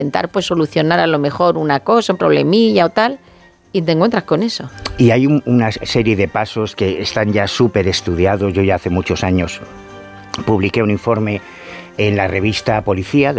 intentar pues solucionar a lo mejor una cosa, un problemilla o tal, y te encuentras con eso. Y hay una serie de pasos que están ya súper estudiados. Yo ya hace muchos años publiqué un informe en la revista Policía,